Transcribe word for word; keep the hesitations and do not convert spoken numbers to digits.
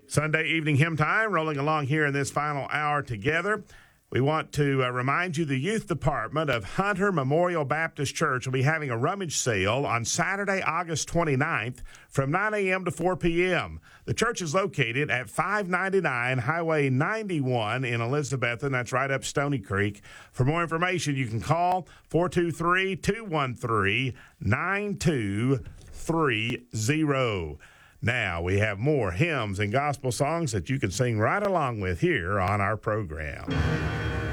Sunday evening hymn time, rolling along here in this final hour together. We want to uh, remind you the youth department of Hunter Memorial Baptist Church will be having a rummage sale on Saturday, August twenty-ninth from nine a.m. to four p.m. The church is located at five ninety-nine Highway ninety-one in Elizabeth, and that's right up Stony Creek. For more information, you can call four two three, two one three, nine two three zero. Now we have more hymns and gospel songs that you can sing right along with here on our program.